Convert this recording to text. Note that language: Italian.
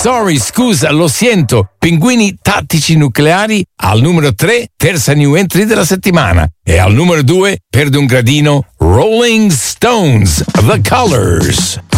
Sorry, scusa, lo siento, Pinguini Tattici Nucleari al numero 3, terza new entry della settimana. E al numero 2, perde un gradino, Rolling Stones, The Colors.